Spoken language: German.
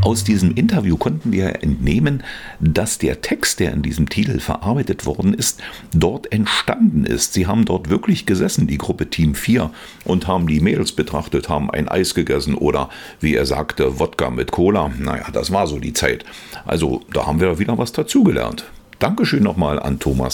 Aus diesem Interview konnten wir entnehmen, dass der Text, der in diesem Titel verarbeitet worden ist, dort entstanden ist. Sie haben dort wirklich gesessen, die Gruppe Team 4, und haben die Mädels betrachtet, haben ein Eis gegessen oder, wie er sagte, Wodka mit Cola. Naja, das war so die Zeit. Also da haben wir wieder was dazugelernt. Dankeschön nochmal an Thomas